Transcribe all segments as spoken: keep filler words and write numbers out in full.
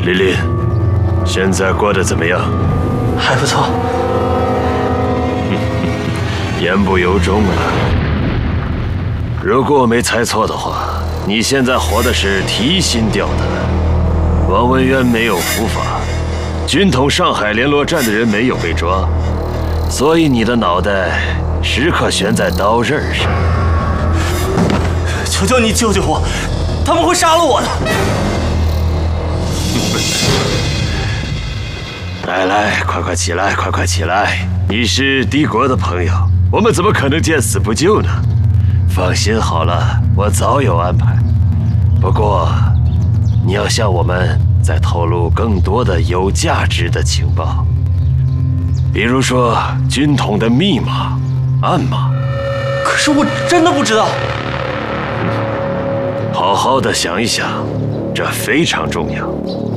琳琳，现在过得怎么样？ 还不错。 言不由衷啊。如果我没猜错的话，你现在活的是提心吊胆。王文渊没有伏法，军统上海联络站的人没有被抓，所以你的脑袋时刻悬在刀刃上。 求求你救救我，他们会杀了我的。 来来，快快起来，快快起来！你是帝国的朋友，我们怎么可能见死不救呢？放心好了，我早有安排。不过，你要向我们再透露更多的有价值的情报，比如说军统的密码、暗码。 可是我真的不知道。 好好的想一想，这非常重要。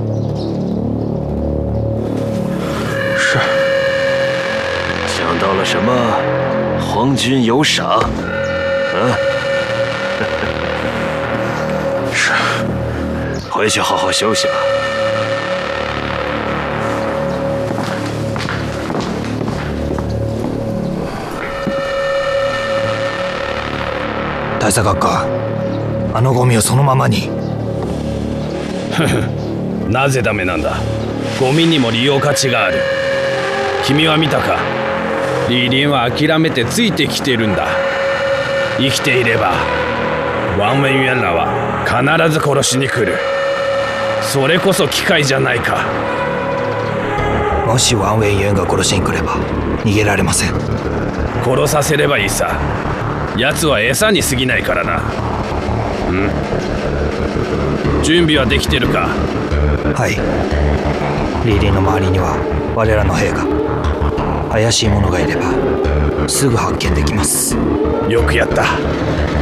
是。 想到了什么？皇军有赏。嗯。 是。 回去好好休息吧。 大佐閣下。あのゴミをそのままに。 なぜダメなんだ。ゴミにも利用価値がある。君は見たか。リーリンは諦めてついてきてるんだ。生きていればワン・ウェン・ユンらは必ず殺しに来る。それこそ機械じゃないか。 もしワン・ウェン・ユンが殺しに来れば逃げられません。 殺させればいいさ。奴は餌に過ぎないからな。ん？準備はできてるか？ はい。リーリンの周りには我らの兵が。怪しい者がいればすぐ発見できます。 よくやった。